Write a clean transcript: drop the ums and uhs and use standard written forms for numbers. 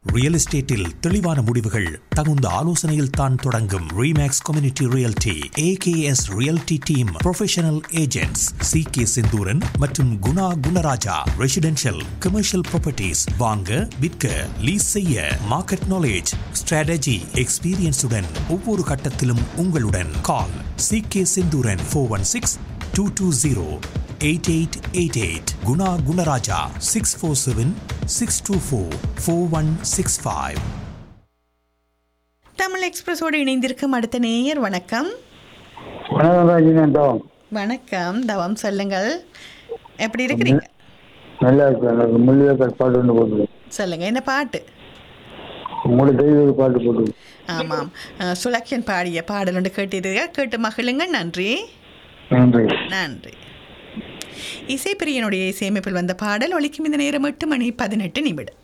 Real எஸ்டேட்டில் தெளிவான முடிவுகள் தகுந்த ஆலோசனையில் தான் தொடங்கும். Remakes community realty AKS realty team professional agents சி.கே. Senthuran மற்றும் Guna Gunaraja. Residential commercial properties வாங்க விற்க லீஸ் செய்ய மார்க்கெட் நாலேஜ் ஸ்ட்ராட்டஜி எக்ஸ்பீரியன்ஸுடன் ஒவ்வொரு கட்டத்திலும் உங்களுடன். கால் சி.கே. செந்தூரன் 416-220-8888. குணா குணராஜா 647-624-4165. தமிழ் எக்ஸ்பிரஸோடு இணைந்திருக்கும் அடுத்த நேயர். வணக்கம். வணக்கம் தவம், சொல்லுங்கள், எப்படி இருக்கிறீங்க? நல்லா இருக்கு. முள்ளிவாய்க்கால் பாட்டு ஒன்று போட்டு சொல்லுங்க, என்ன பாட்டு? பாட்டு போட்டு. ஆமாம், சுலக்ஷன் பாடிய பாடல் ஒன்று கேட்டு மகிழுங்க. நன்றி நன்றி நன்றி. இசைப்பிரியனுடைய இசையமைப்பில் வந்த பாடல் ஒலிக்கும் இந்த நேரம் 8:18.